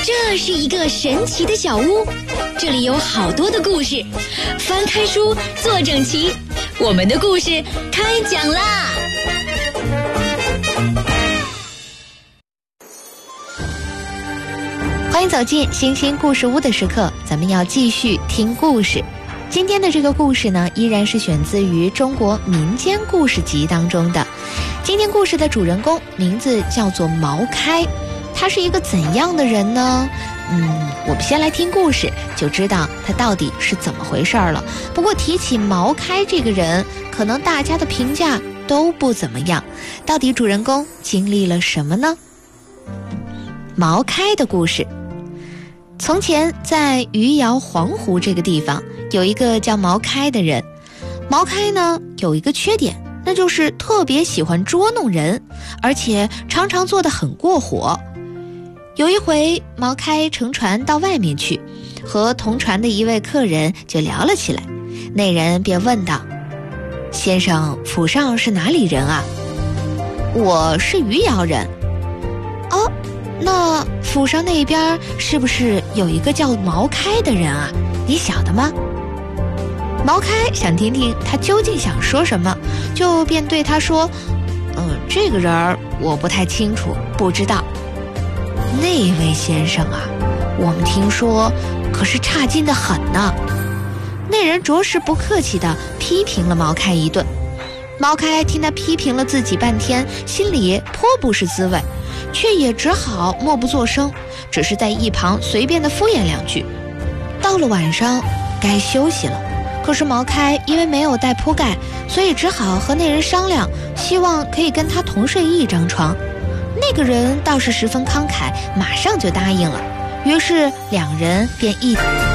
这是一个神奇的小屋，这里有好多的故事。翻开书，坐整齐，我们的故事开讲啦！ 欢迎走进星星故事屋的时刻，咱们要继续听故事。今天的这个故事呢，依然是选自于中国民间故事集当中的。今天故事的主人公名字叫做毛开，他是一个怎样的人呢？我们先来听故事，就知道他到底是怎么回事了。不过提起毛开这个人，可能大家的评价都不怎么样。到底主人公经历了什么呢？毛开的故事。从前在余姚黄湖这个地方，有一个叫毛开的人。毛开呢有一个缺点，那就是特别喜欢捉弄人，而且常常做得很过火。有一回，毛开乘船到外面去，和同船的一位客人就聊了起来。那人便问道：“先生，府上是哪里人啊？”“我是余姚人。”“哦，那府上那边是不是有一个叫毛开的人啊？你晓得吗？”毛开想听听他究竟想说什么，就便对他说：“这个人我不太清楚，不知道。”“那位先生啊，我们听说可是差劲得很呢。”那人着实不客气地批评了毛开一顿。毛开听他批评了自己半天，心里颇不是滋味，却也只好默不作声，只是在一旁随便地敷衍两句。到了晚上该休息了，可是毛开因为没有带铺盖，所以只好和那人商量，希望可以跟他同睡一张床。那个人倒是十分慷慨，马上就答应了。于是两人便一